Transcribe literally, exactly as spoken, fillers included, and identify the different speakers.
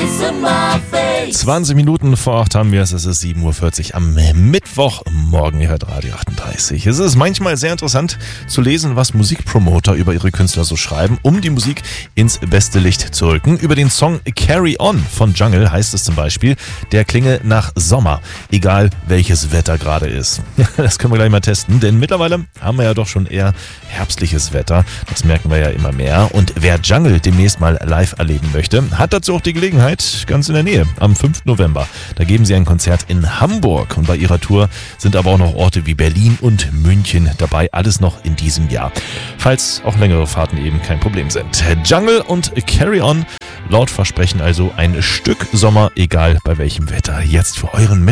Speaker 1: zwanzig Minuten vor acht haben wir es. Es ist sieben Uhr vierzig am Mittwochmorgen. Ihr hört Radio achtunddreißig. Es ist manchmal sehr interessant zu lesen, was Musikpromoter über ihre Künstler so schreiben, um die Musik ins beste Licht zu rücken. Über den Song Carry On von Jungle heißt es zum Beispiel, der klinge nach Sommer, egal welches Wetter gerade ist. Das können wir gleich mal testen, denn mittlerweile haben wir ja doch schon eher herbstliches Wetter. Das merken wir ja immer mehr. Und wer Jungle demnächst mal live erleben möchte, hat dazu auch die Gelegenheit ganz in der Nähe. Am fünften November. Da geben sie ein Konzert in Hamburg. Und bei ihrer Tour sind aber auch noch Orte wie Berlin und München dabei. Alles noch in diesem Jahr. Falls auch längere Fahrten eben kein Problem sind. Jungle und Carry On. Laut Versprechen also ein Stück Sommer, egal bei welchem Wetter. Jetzt für euren Mittwoch.